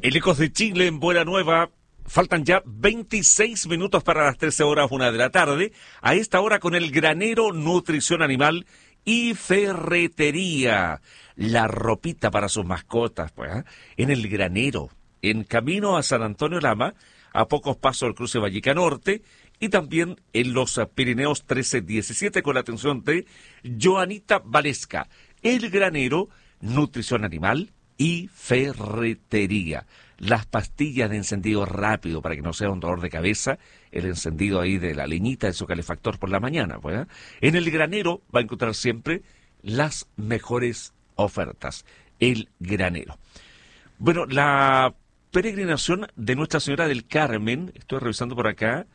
El Ecos de Chile en Buena Nueva. Faltan ya 26 minutos para las 13 horas, 1 de la tarde. A esta hora con el Granero Nutrición Animal y Ferretería. La ropita para sus mascotas, pues, ¿eh? En el Granero, en camino a San Antonio Lama, a pocos pasos del cruce Vallica Norte, y también en los Pirineos 1317 con la atención de Joanita Valesca. El Granero Nutrición Animal y Ferretería. Las pastillas de encendido rápido para que no sea un dolor de cabeza, el encendido ahí de la leñita de su calefactor por la mañana, pues, ¿eh? En el Granero va a encontrar siempre las mejores ofertas. El Granero. Bueno, la peregrinación de Nuestra Señora del Carmen, estoy revisando por acá,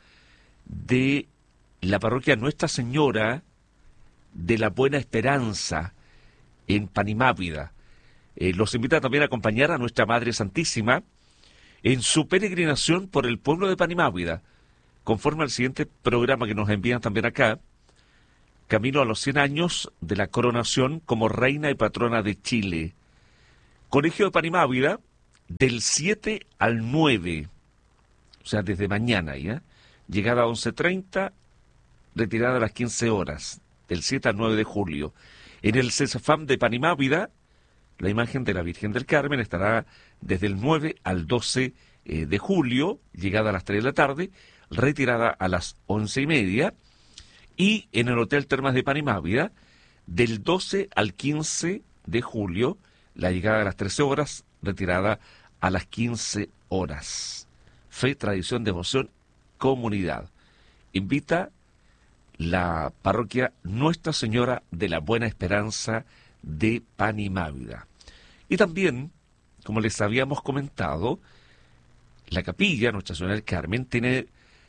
de la parroquia Nuestra Señora de la Buena Esperanza en Panimávida. Los invita también a acompañar a Nuestra Madre Santísima en su peregrinación por el pueblo de Panimávida, conforme al siguiente programa que nos envían también acá, camino a los 100 años de la coronación como reina y patrona de Chile. Colegio de Panimávida, del 7 al 9, o sea, desde mañana ya, llegada a 11:30, retirada a las 15 horas, del 7 al 9 de julio. En el CESAFAM de Panimávida, la imagen de la Virgen del Carmen estará desde el 9 al 12 de julio, llegada a las 3 de la tarde, retirada a las 11:30, y en el Hotel Termas de Panimávida, del 12 al 15 de julio, la llegada a las 13 horas, retirada a las 15 horas. Fe, tradición, devoción, comunidad. Invita la parroquia Nuestra Señora de la Buena Esperanza de Panimávida. Y también, como les habíamos comentado, la capilla Nuestra Señora del Carmen tiene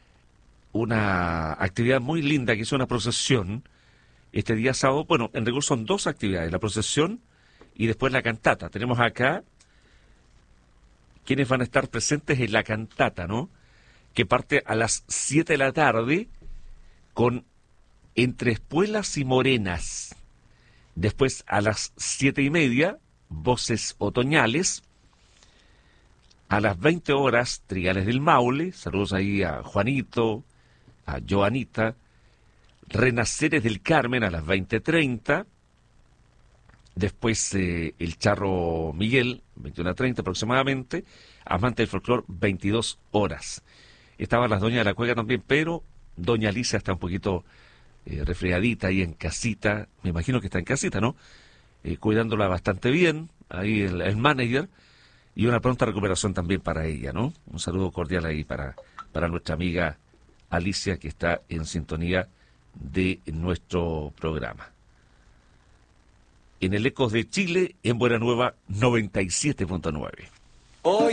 una actividad muy linda, que es una procesión este día sábado. Bueno, en rigor son dos actividades, la procesión y después la cantata. Tenemos acá quienes van a estar presentes en la cantata, ¿no? Que parte a las 7 de la tarde con Entre Espuelas y Morenas. Después a las 7:30, Voces Otoñales. A las 20 horas, Trigales del Maule. Saludos ahí a Juanito, a Joanita. Renaceres del Carmen a las 20:30. Después el Charro Miguel, 21:30 aproximadamente. Amante del Folclor, 22 horas. Estaban las doñas de la Cuega también, pero doña Alicia está un poquito resfriadita ahí en casita. Me imagino que está en casita, ¿no? Cuidándola bastante bien, ahí el manager, y una pronta recuperación también para ella, ¿no? Un saludo cordial ahí para nuestra amiga Alicia, que está en sintonía de nuestro programa. En el Ecos de Chile, en Buena Nueva 97.9.